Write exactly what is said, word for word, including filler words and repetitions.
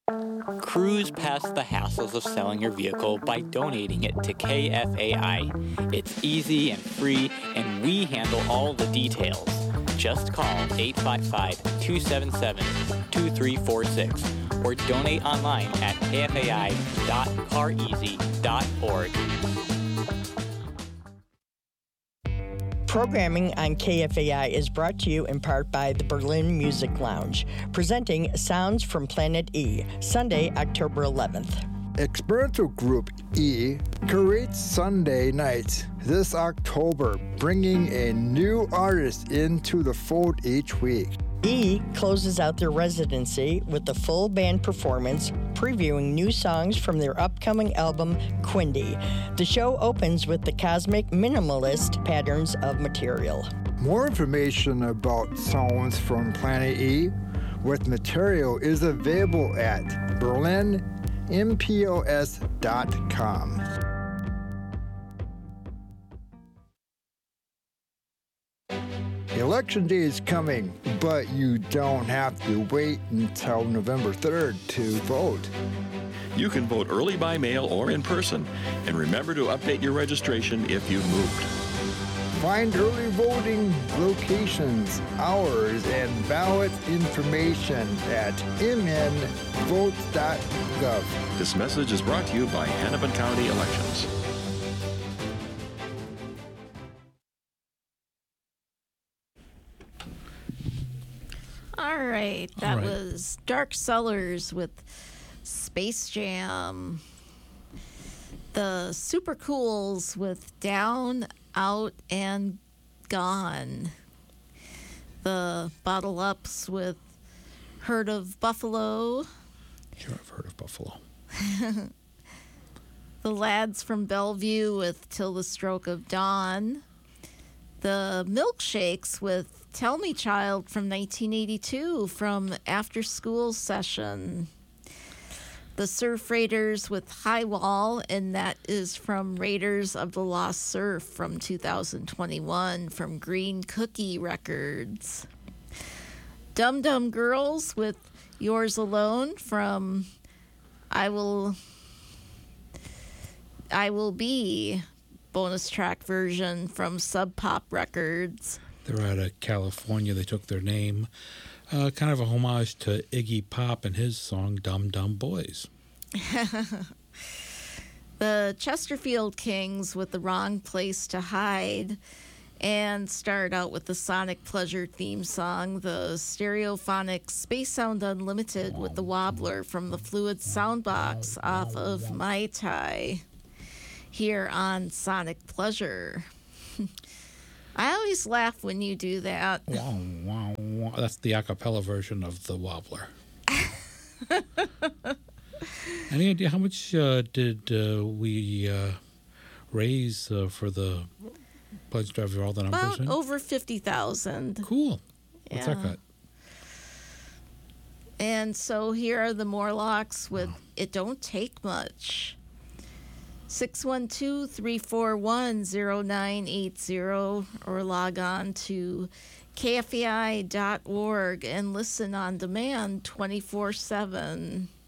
Cruise past the hassles of selling your vehicle by donating it to K F A I. It's easy and free, and we handle all the details. Just call eight five five, two seven seven, two three four six or donate online at k f a i dot car easy dot org. Programming on K F A I is brought to you in part by the Berlin Music Lounge, presenting Sounds from Planet E, Sunday, October eleventh. Experimental Group E curates Sunday nights this October, bringing a new artist into the fold each week. E closes out their residency with a full band performance previewing new songs from their upcoming album, Quindy. The show opens with the cosmic minimalist patterns of material. More information about Sounds from Planet E with material is available at berlin m p o s dot com. Election day is coming, but you don't have to wait until November third to vote. You can vote early by mail or in person, and remember to update your registration if you've moved. Find early voting locations, hours, and ballot information at m n vote dot gov. This message is brought to you by Hennepin County Elections. All right, that All right. was Dark Cellars with Space Jam. The Super Cools with Down, Out, and Gone. The Bottle Ups with Herd of Buffalo. Sure, I've heard of Buffalo. The Lads from Bellevue with Till the Stroke of Dawn. The Milkshakes with Tell Me Child from nineteen eighty-two from After School Session. The Surf Raiders with High Wall, and that is from Raiders of the Lost Surf from two thousand twenty-one from Green Cookie Records. Dum Dum Girls with Yours Alone from I Will I Will Be bonus track version from Sub Pop Records. They're out of California. They took their name, uh, kind of a homage to Iggy Pop and his song Dum Dum Boys. The Chesterfield Kings with The Wrong Place to Hide, and started out with the Sonic Pleasure theme song, the Stereophonic Space Sound Unlimited with the Wobbler from the Fluid Soundbox off of Mai Tai here on Sonic Pleasure. I always laugh when you do that. Wow, wow, wow. That's the a cappella version of the Wobbler. Any idea how much uh, did uh, we uh, raise uh, for the pledge drive all the numbers About in? over fifty thousand. Cool. What's Yeah. that got? And so here are the Morlocks with It Don't Take Much. six one two, three four one, zero nine eight zero or log on to k f a i dot org and listen on demand twenty-four seven.